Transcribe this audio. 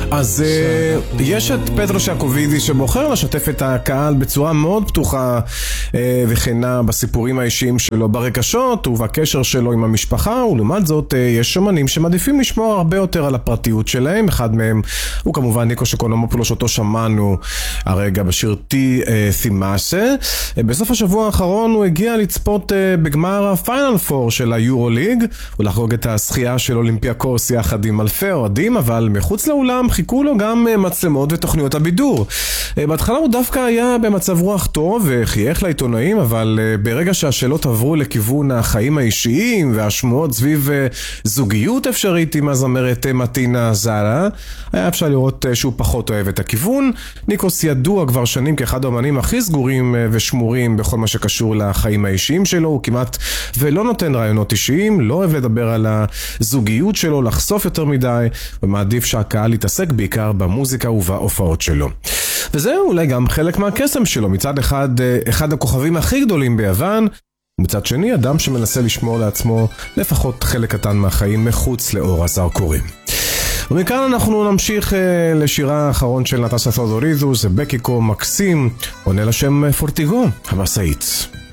אז יש את פטרו שיעקובידי שבוחר לשתף את הקהל בצורה מאוד פתוחה וכנה בסיפורים האישיים שלו ברגשות ובקשר שלו עם המשפחה, ולעומת זאת יש שומנים שמעדיפים לשמור הרבה יותר על הפרטיות שלהם. אחד מהם הוא כמובן ניקו אקונומופולוס, אותו שמענו הרגע בשיר טי תימאסה. בסוף השבוע האחרון הוא הגיע לצפות בגמר הפיינל פור של היורו ליג ולחגוג את הזכייה של אולימפיאקוס יחד עם אלפי אוהדים, אבל מחוץ לאולם חיכו לו גם מצלמות ותוכניות הבידור. בהתחלה הוא דווקא היה במצב רוח טוב וחייך לעיתונאים, אבל ברגע שהשאלות עברו לכיוון החיים האישיים והשמועות סביב זוגיות אפשרית עם הזמרת מטינה זרה, היה אפשר לראות שהוא פחות אוהב את הכיוון. ניקוס ידוע כבר שנים כאחד האמנים הכי סגורים ושמורים בכל מה שקשור לחיים האישיים שלו. הוא כמעט ולא נותן רעיונות אישיים, לא אוהב לדבר על הזוגיות שלו, לחשוף יותר מדי, ומעדיף שהקהל יתעסק בעיקר במוזיקה ובהופעות שלו. וזה אולי גם חלק מהקסם שלו. מצד אחד הכוכבים הכי גדולים ביוון, ומצד שני אדם שמנסה לשמור לעצמו לפחות חלק קטן מהחיים מחוץ לאור הזרקורים. ומכאן אנחנו נמשיך לשירה האחרון של נטשה תאודורידוס, זה בקיקו מקסים, עונה לשם פורטיגו, המסעית.